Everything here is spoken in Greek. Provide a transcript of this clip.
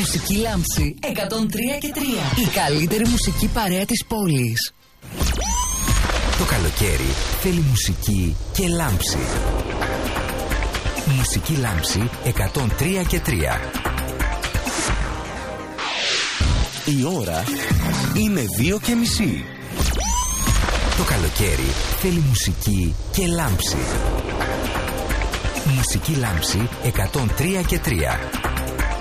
Μουσική Λάμψη 103 και 3. Η καλύτερη μουσική παρέα της πόλης. Το καλοκαίρι θέλει μουσική και λάμψη. Μουσική Λάμψη 103 και 3. Η ώρα είναι 2:30. Το καλοκαίρι θέλει μουσική και λάμψη. Μουσική Λάμψη 103 και 3.